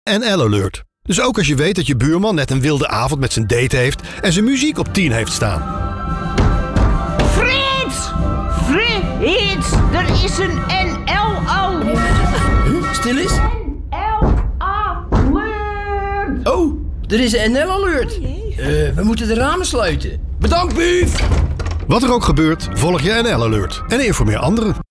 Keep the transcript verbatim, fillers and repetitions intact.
N L Alert. Dus ook als je weet dat je buurman net een wilde avond met zijn date heeft en zijn muziek op tien heeft staan. Frits! Frits! Er is een N L Alert! Huh? Stil eens. N L Alert! Oh, er is een N L Alert. Uh, we moeten de ramen sluiten. Bedankt, Bief! Wat er ook gebeurt, volg je N L Alert en informeer anderen.